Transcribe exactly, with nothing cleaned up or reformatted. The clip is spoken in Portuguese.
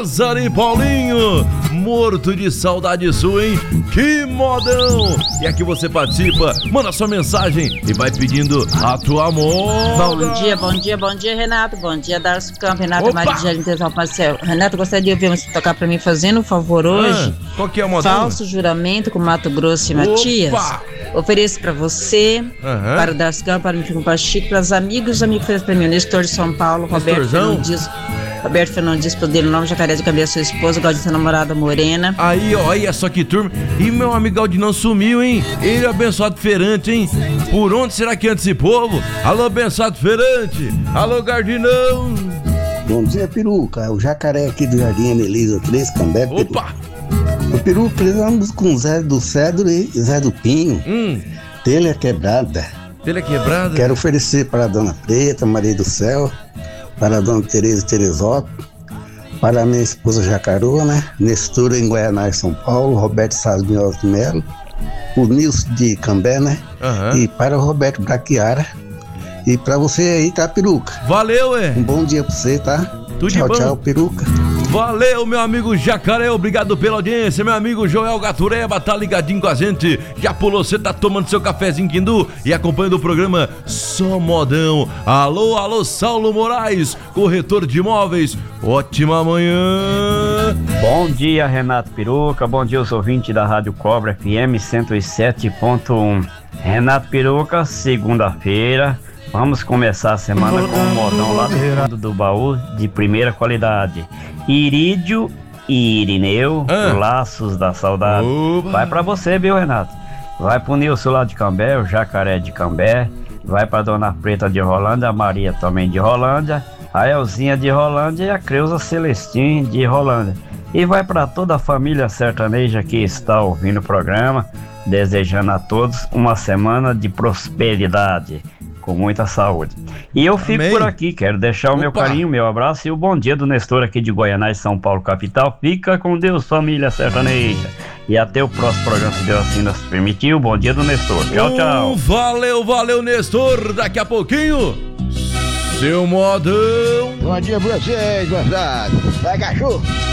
Zari Paulinho, morto de saudade sua, hein? Que modão! E aqui você participa, manda sua mensagem e vai pedindo a tua moda. Bom dia, bom dia, bom dia, Renato. Bom dia, Darcio Campos, Renato Maria de Jardim Tesal Marcel. Renato, gostaria de ouvir você tocar pra mim fazendo um favor hoje. Ah, qual que é a modão? Falso juramento com Mato Grosso e Matias. Opa! Ofereço pra você, Uhum. para o Darcio Campos, para o Mico Pachico, para os amigos, os amigos que fez pra mim, o Nestor de São Paulo, Roberto Nestorzão? Fernandes. Roberto Fernandes, poder o nome, Jacaré de Cabeça, sua esposa, gosta de sua namorada Morena. Aí, ó, olha só que turma. E meu amigo Aldinão sumiu, hein? Ele é abençoado feirante, hein? Por onde será que anda esse povo? Alô, abençoado feirante! Alô, Gardinão! Bom dia, Peruca. É o Jacaré aqui do Jardim Amelisa três, Cambé. Opa! O Peru, precisamos com Zé do Cedro e Zé do Pinho. Hum, Telha quebrada. telha quebrada? Quero oferecer para a Dona Preta, Maria do Céu, para a Dona Tereza Teresópolis, para a minha esposa Jacaroa, né? Nestura em Guaianás, São Paulo, Roberto Sazminhoz de Melo, o Nilson de Cambé, né? Aham. E para o Roberto Braquiara. E para você aí, tá, Peruca? Valeu, é! Um bom dia para você, tá? Tudo de tchau, bom. tchau, Peruca. Valeu, meu amigo Jacaré, obrigado pela audiência. Meu amigo Joel Gatureba tá ligadinho com a gente. Já pulou, você tá tomando seu cafezinho quindu e acompanhando o programa Só Modão. Alô, alô, Saulo Moraes, corretor de imóveis. Ótima manhã. Bom dia, Renato Peruca. Bom dia aos ouvintes da Rádio Cobra F M cento e sete ponto um. Renato Peruca, segunda-feira. Vamos começar a semana com um modão lá do fundo do baú de primeira qualidade. Irídio e Irineu, Ah. Laços da Saudade. Oba. Vai pra você, viu, Renato? Vai pro Nilson lá de Cambé, o Jacaré de Cambé. Vai pra Dona Preta de Rolândia, a Maria também de Rolândia, a Elzinha de Rolândia e a Creuza Celestim de Rolândia. E vai pra toda a família sertaneja que está ouvindo o programa, desejando a todos uma semana de prosperidade, com muita saúde. E eu fico Amém. por aqui, quero deixar o meu Opa. carinho, meu abraço e o bom dia do Nestor aqui de Guaianás, São Paulo, capital. Fica com Deus, família sertaneja. E até o próximo programa, se Deus assim nos permitir. O bom dia do Nestor. Tchau, tchau. Um valeu, valeu, Nestor. Daqui a pouquinho, seu modão. Bom dia pra vocês, moçada. Vai, cachorro.